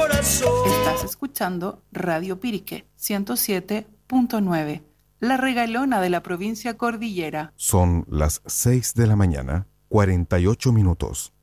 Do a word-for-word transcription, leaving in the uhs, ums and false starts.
corazón. Estás escuchando Radio Pirique ciento siete punto nueve, la regalona de la provincia Cordillera. Son las seis de la mañana, cuarenta y ocho minutos.